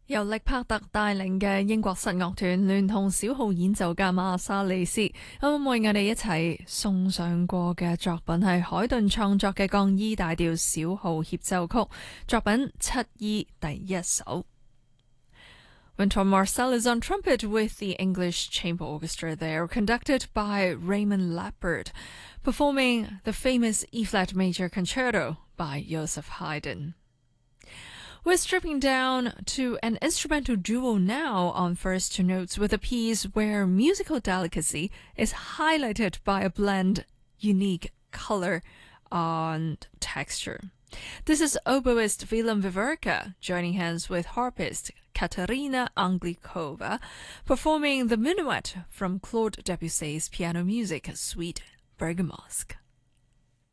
由力帕特帶領嘅英國實樂團聯同小號演奏家馬薩利斯，為我哋一齊送上過嘅作品係海頓創作嘅降 E 大調小號協奏曲，作品7 E 第一首。Wynton Marsalis is on trumpet with the English Chamber Orchestra there, conducted by Raymond Lappert, performing the famous E-flat major concerto by Joseph Haydn.We're stripping down to an instrumental duo now on First Notes with a piece where musical delicacy is highlighted by a blend, unique color and texture. This is oboist Willem Viverka joining hands with harpist Katerina Anglikova, performing the minuet from Claude Debussy's piano music Suite Bergamasque.